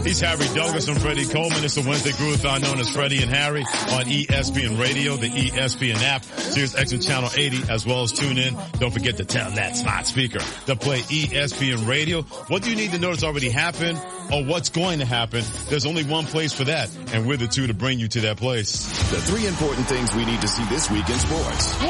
He's Harry Douglas and Freddie Coleman. It's the Wednesday Groove-a-thon known as Freddie and Harry on ESPN Radio, the ESPN app, Sirius XM Channel 80, as well as tune in. Don't forget to tell that smart speaker to play ESPN Radio. What do you need to know that's already happened or what's going to happen? There's only one place for that, and we're the two to bring you to that place. The three important things we need to see this week in sports. 1, 2, 3,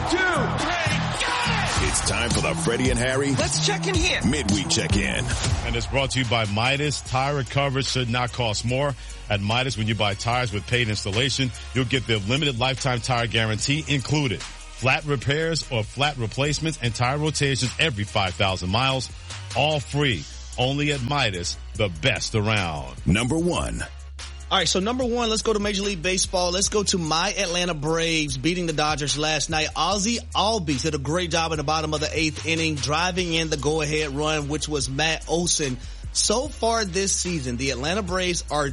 got it! It's time for the Freddie and Harry. Let's check in here. Midweek check-in. And it's brought to you by Midas. Tire coverage should not cost more. At Midas, when you buy tires with paid installation, you'll get the limited lifetime tire guarantee included. Flat repairs or flat replacements and tire rotations every 5,000 miles. All free. Only at Midas, the best around. Number 1. All right, so number 1, let's go to Major League Baseball. Let's go to my Atlanta Braves beating the Dodgers last night. Ozzie Albies did a great job in the bottom of the 8th inning, driving in the go-ahead run, which was Matt Olson. So far this season, the Atlanta Braves are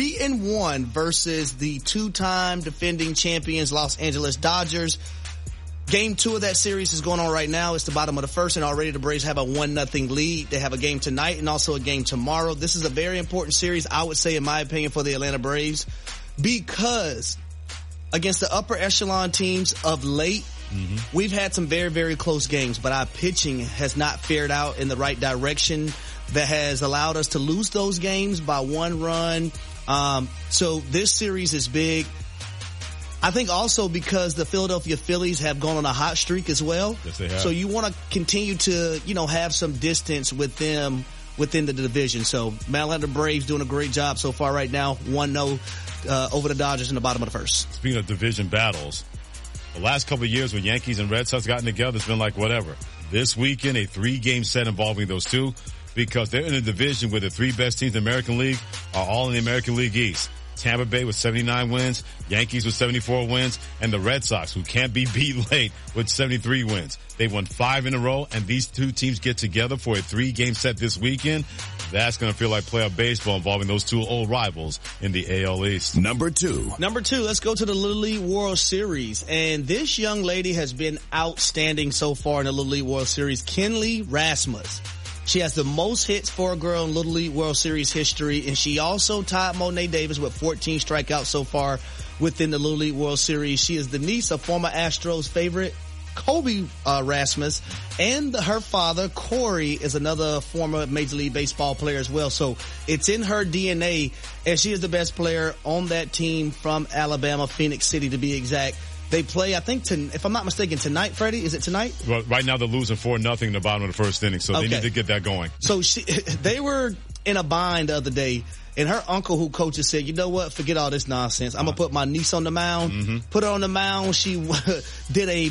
3-1 versus the two-time defending champions Los Angeles Dodgers. Game 2 of that series is going on right now. It's the bottom of the first, and already the Braves have a 1-0 lead. They have a game tonight and also a game tomorrow. This is a very important series, I would say, in my opinion, for the Atlanta Braves, because against the upper echelon teams of late, we've had some very, very close games, but our pitching has not fared out in the right direction. That has allowed us to lose those games by 1 run. So this series is big. I think also because the Philadelphia Phillies have gone on a hot streak as well. Yes, they have. So you want to continue to, have some distance with them within the division. So Atlanta Braves doing a great job so far right now. 1-0 over the Dodgers in the bottom of the first. Speaking of division battles, the last couple of years when Yankees and Red Sox gotten together, it's been like whatever. This weekend, a 3-game set involving those two, because they're in a division where the 3 best teams in the American League are all in the American League East. Tampa Bay with 79 wins, Yankees with 74 wins, and the Red Sox, who can't be beat late, with 73 wins. They won 5 in a row, and these two teams get together for a 3-game set this weekend. That's going to feel like playoff baseball involving those two old rivals in the AL East. Number 2, let's go to the Little League World Series. And this young lady has been outstanding so far in the Little League World Series, Kenley Rasmus. She has the most hits for a girl in Little League World Series history, and she also tied Mo'ne Davis with 14 strikeouts so far within the Little League World Series. She is the niece of former Astros favorite Kobe Rasmus, and her father, Corey, is another former Major League Baseball player as well. So it's in her DNA, and she is the best player on that team from Alabama, Phoenix City to be exact. They play, I think, if I'm not mistaken, tonight, Freddie? Is it tonight? Well, right now they're losing 4-0 in the bottom of the first inning, so they need to get that going. So they were in a bind the other day, and her uncle who coaches said, you know what, forget all this nonsense. I'm going to put my niece on the mound. Put her on the mound. She did a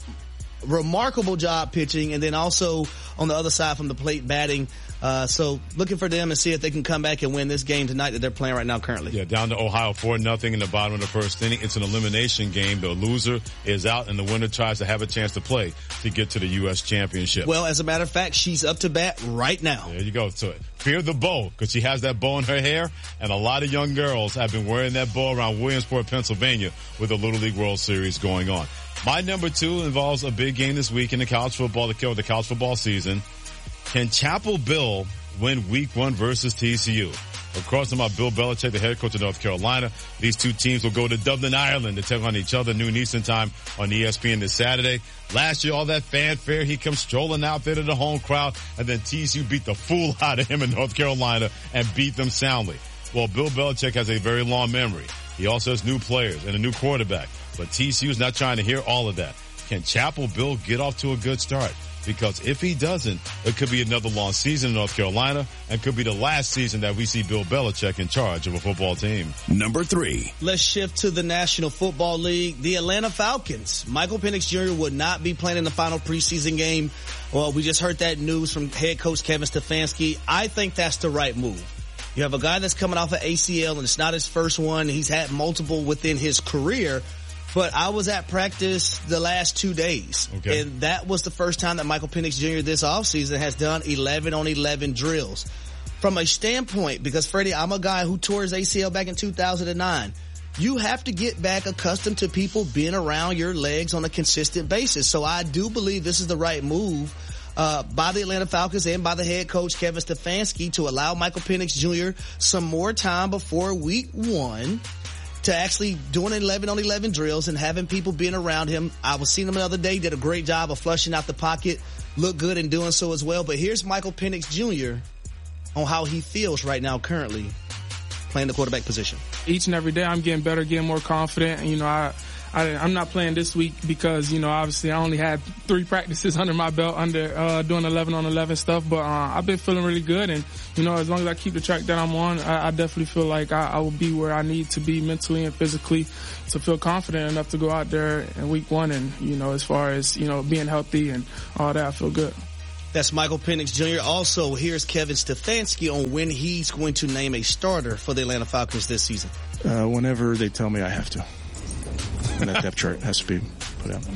remarkable job pitching, and then also on the other side from the plate batting. So looking for them and see if they can come back and win this game tonight that they're playing right now currently. Yeah, down to Ohio 4-0 in the bottom of the first inning. It's an elimination game. The loser is out and the winner tries to have a chance to play to get to the U.S. Championship. Well, as a matter of fact, she's up to bat right now. There you go. So fear the bow, because she has that bow in her hair, and a lot of young girls have been wearing that bow around Williamsport, Pennsylvania, with the Little League World Series going on. My number 2 involves a big game this week in the college football, the college football season. Can Chapel Bill win week 1 versus TCU? Of course, I'm about Bill Belichick, the head coach of North Carolina. These two teams will go to Dublin, Ireland to take on each other, noon Eastern time on ESPN this Saturday. Last year, all that fanfare, he comes strolling out there to the home crowd, and then TCU beat the fool out of him in North Carolina and beat them soundly. Well, Bill Belichick has a very long memory. He also has new players and a new quarterback, but TCU's not trying to hear all of that. Can Chapel Bill get off to a good start? Because if he doesn't, it could be another long season in North Carolina and could be the last season that we see Bill Belichick in charge of a football team. Number 3. Let's shift to the National Football League. The Atlanta Falcons. Michael Penix Jr. would not be playing in the final preseason game. Well, we just heard that news from head coach Kevin Stefanski. I think that's the right move. You have a guy that's coming off an ACL, and it's not his first one. He's had multiple within his career. But I was at practice the last 2 days, and that was the first time that Michael Penix Jr. this offseason has done 11-on-11 drills. From a standpoint, because Freddie, I'm a guy who tore his ACL back in 2009. You have to get back accustomed to people being around your legs on a consistent basis. So I do believe this is the right move by the Atlanta Falcons and by the head coach Kevin Stefanski to allow Michael Penix Jr. some more time before week 1 to actually doing 11-on-11 drills and having people being around him. I was seeing him the other day, did a great job of flushing out the pocket, looked good in doing so as well. But here's Michael Penix Jr. on how he feels right now currently playing the quarterback position. Each and every day I'm getting better, getting more confident. And, I'm not playing this week because, obviously I only had 3 practices under my belt doing 11-on-11 stuff. But I've been feeling really good. And, as long as I keep the track that I'm on, I definitely feel like I will be where I need to be mentally and physically to feel confident enough to go out there in week 1. And, as far as, being healthy and all that, I feel good. That's Michael Penix Jr. Also, here's Kevin Stefanski on when he's going to name a starter for the Atlanta Falcons this season. Whenever they tell me I have to. And that depth chart has to be put out.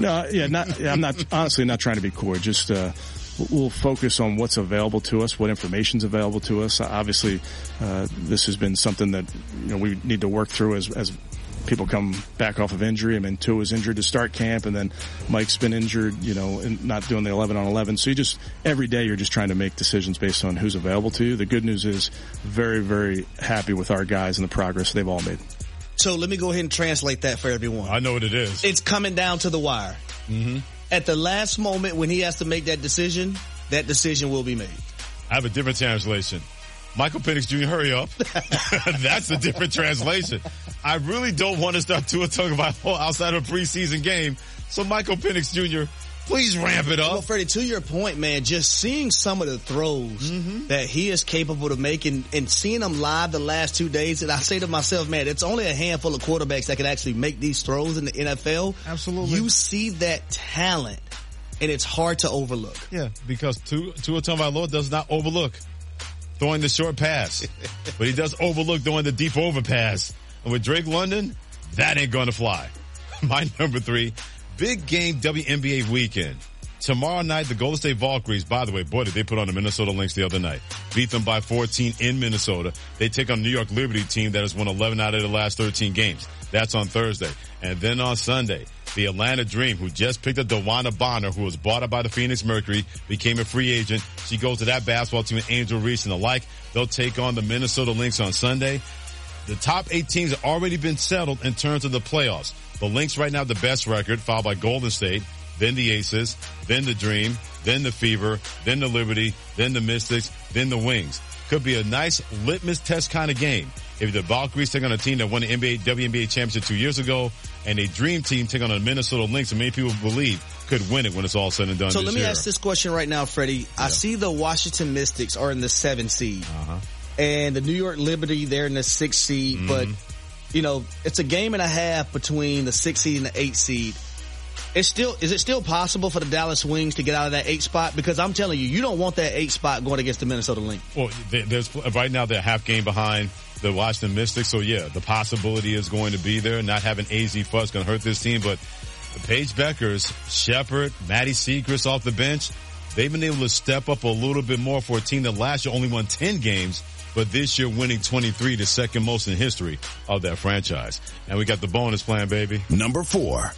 I'm not trying to be coy. Just, we'll focus on what's available to us, what information's available to us. Obviously, this has been something that, we need to work through as people come back off of injury. I mean, Tua was injured to start camp, and then Mike's been injured, and not doing the 11-on-11. So every day you're just trying to make decisions based on who's available to you. The good news is very, very happy with our guys and the progress they've all made. So let me go ahead and translate that for everyone. I know what it is. It's coming down to the wire. Mm-hmm. At the last moment when he has to make that decision will be made. I have a different translation. Michael Penix Jr., hurry up. That's a different translation. I really don't want to start Tua Tagovailoa outside of a preseason game. So Michael Penix Jr., please ramp it up. Well, Freddie, to your point, man, just seeing some of the throws that he is capable of making and seeing them live the last 2 days, and I say to myself, man, it's only a handful of quarterbacks that can actually make these throws in the NFL. Absolutely. You see that talent, and it's hard to overlook. Yeah, because Tua Tagovailoa does not overlook throwing the short pass, but he does overlook throwing the deep overpass. And with Drake London, that ain't going to fly. My number 3. Big game WNBA weekend. Tomorrow night, the Golden State Valkyries, by the way, boy, did they put on the Minnesota Lynx the other night. Beat them by 14 in Minnesota. They take on the New York Liberty team that has won 11 out of the last 13 games. That's on Thursday. And then on Sunday, the Atlanta Dream, who just picked up DeWanna Bonner, who was bought up by the Phoenix Mercury, became a free agent. She goes to that basketball team with Angel Reese and the like. They'll take on the Minnesota Lynx on Sunday. The top 8 teams have already been settled in terms of the playoffs. The Lynx right now the best record, followed by Golden State, then the Aces, then the Dream, then the Fever, then the Liberty, then the Mystics, then the Wings. Could be a nice litmus test kind of game. If the Valkyries take on a team that won the WNBA championship 2 years ago, and a Dream team take on a Minnesota Lynx, and many people believe could win it when it's all said and done. So this let me year. ask this question right now, Freddie. Yeah. I see the Washington Mystics are in the 7th seed. And the New York Liberty, they're in the 6th seed, but it's a game and a half between the 6th seed and the 8th seed. Is it still possible for the Dallas Wings to get out of that 8th spot? Because I'm telling you, you don't want that 8th spot going against the Minnesota Lynx. Well, right now they're half game behind the Washington Mystics, so yeah, the possibility is going to be there. Not having AZ Fuss going to hurt this team, but the Paige Beckers, Shepard, Maddie Seacrest off the bench, they've been able to step up a little bit more for a team that last year only won 10 games. But this year winning 23, the second most in history of that franchise. And we got the bonus plan, baby. Number 4.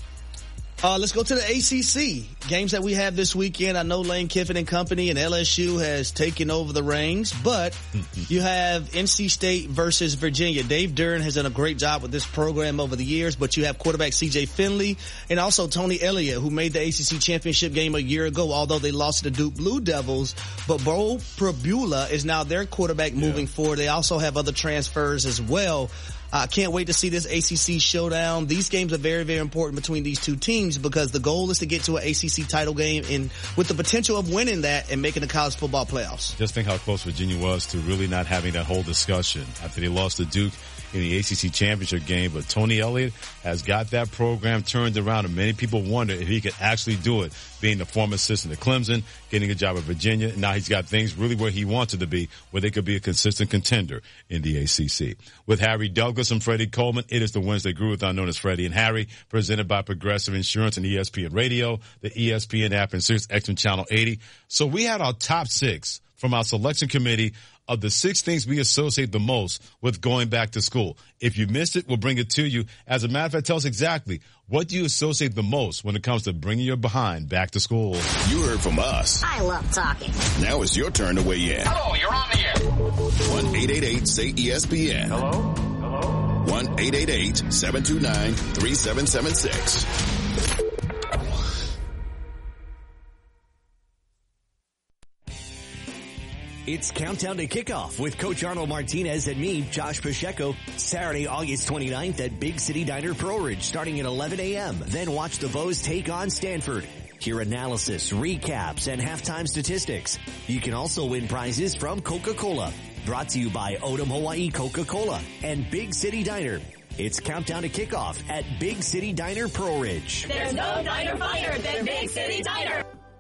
Let's go to the ACC games that we have this weekend. I know Lane Kiffin and company and LSU has taken over the reins, but you have NC State versus Virginia. Dave Duren has done a great job with this program over the years, but you have quarterback CJ Finley and also Tony Elliott, who made the ACC championship game a year ago, although they lost to the Duke Blue Devils. But Bo Prabula is now their quarterback moving forward. They also have other transfers as well. I can't wait to see this ACC showdown. These games are very, very important between these two teams because the goal is to get to an ACC title game and with the potential of winning that and making the college football playoffs. Just think how close Virginia was to really not having that whole discussion after they lost to Duke in the ACC championship game. But Tony Elliott has got that program turned around, and many people wonder if he could actually do it, being the former assistant at Clemson, getting a job at Virginia. Now he's got things really where he wants it to be, where they could be a consistent contender in the ACC. With Harry Douglas and Freddie Coleman, it is the Wednesday Groove-a-thon known as Freddie and Harry, presented by Progressive Insurance and ESPN Radio, the ESPN app, and Sirius XM Channel 80. So we had our top 6 from our selection committee of the 6 things we associate the most with going back to school. If you missed it, we'll bring it to you. As a matter of fact, tell us exactly what do you associate the most when it comes to bringing your behind back to school. You heard from us. I love talking. Now it's your turn to weigh in. Hello, you're on the air. 1-888-SAY-ESPN. Hello? 1-888-729-3776. It's Countdown to Kickoff with Coach Arnold Martinez and me, Josh Pacheco, Saturday, August 29th at Big City Diner Pro Ridge starting at 11 a.m. Then watch the Bows take on Stanford. Hear analysis, recaps, and halftime statistics. You can also win prizes from Coca-Cola. Brought to you by Odom Hawaii Coca-Cola and Big City Diner. It's Countdown to Kickoff at Big City Diner Pro Ridge. There's no diner finer than Big City Diner.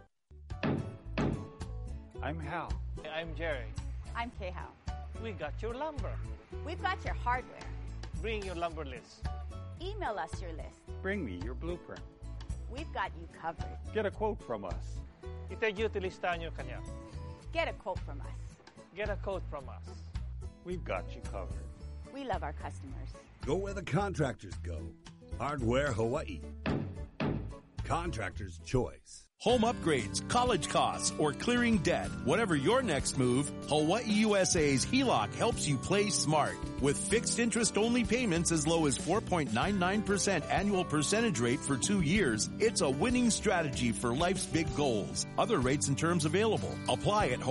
I'm Hal. I'm Jerry. I'm Kay-Hao. We got your lumber. We've got your hardware. Bring your lumber list. Email us your list. Bring me your blueprint. We've got you covered. Get a quote from us. Itadyuti listahan nyo kanya. Get a quote from us. Get a quote from us. We've got you covered. We love our customers. Go where the contractors go. Hardware Hawaii. Contractor's choice. Home upgrades, college costs, or clearing debt. Whatever your next move, Hawaii USA's HELOC helps you play smart. With fixed interest-only payments as low as 4.99% annual percentage rate for 2 years, it's a winning strategy for life's big goals. Other rates and terms available. Apply at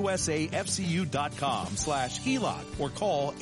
hawaiiusafcu.com/HELOC or call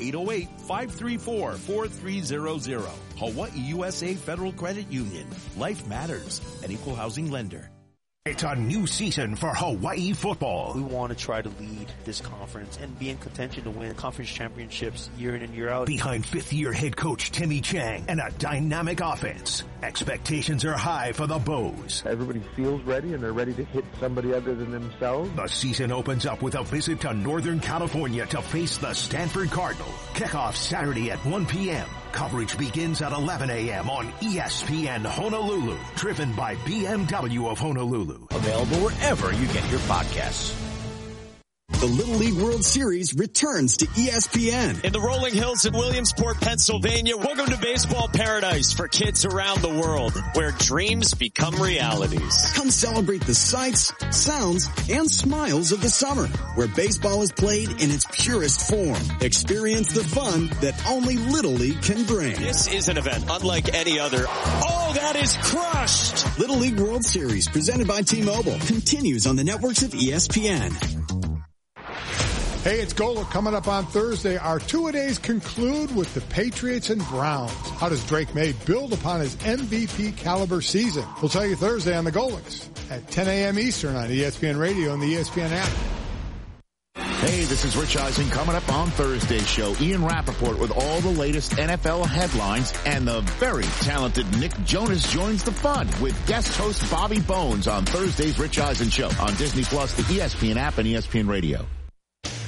808-534-4300. Hawaii USA Federal Credit Union. Life matters. An equal housing lender. It's a new season for Hawaii football. We want to try to lead this conference and be in contention to win conference championships year in and year out. Behind fifth-year head coach Timmy Chang and a dynamic offense, expectations are high for the Bows. Everybody feels ready and they're ready to hit somebody other than themselves. The season opens up with a visit to Northern California to face the Stanford Cardinal. Kickoff Saturday at 1 p.m. Coverage begins at 11 a.m. on ESPN Honolulu, driven by BMW of Honolulu. Available wherever you get your podcasts. The Little League World Series returns to ESPN. In the rolling hills in Williamsport, Pennsylvania, welcome to baseball paradise for kids around the world, where dreams become realities. Come celebrate the sights, sounds, and smiles of the summer, where baseball is played in its purest form. Experience the fun that only Little League can bring. This is an event unlike any other. Oh, that is crushed! Little League World Series, presented by T-Mobile, continues on the networks of ESPN. Hey, it's Golic coming up on Thursday. Our two-a-days conclude with the Patriots and Browns. How does Drake May build upon his MVP caliber season? We'll tell you Thursday on the Golics at 10 a.m. Eastern on ESPN Radio and the ESPN app. Hey, this is Rich Eisen coming up on Thursday's show. Ian Rappaport with all the latest NFL headlines, and the very talented Nick Jonas joins the fun with guest host Bobby Bones on Thursday's Rich Eisen Show on Disney Plus, the ESPN app, and ESPN Radio.